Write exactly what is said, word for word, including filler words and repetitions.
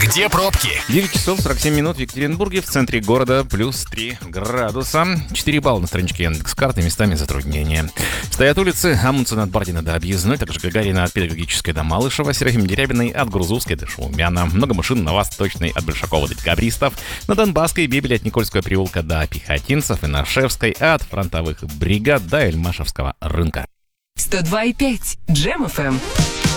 Где пробки? девять часов сорок семь минут в Екатеринбурге, в центре города, плюс три градуса. четыре балла на страничке Яндекс.Карты, местами затруднения. Стоят улицы Амундсена от Бардина до Объездной, также Гагарина от Педагогической до Малышева, Серафим Дерябиной от Грузовской до Шумяна. Много машин на Восточной от Большакова до Декабристов, на Донбасской Бебеля от Никольского переулка до Пехотинцев и на Шевской от фронтовых бригад до Эльмашевского рынка. сто два и пять Джем эф эм.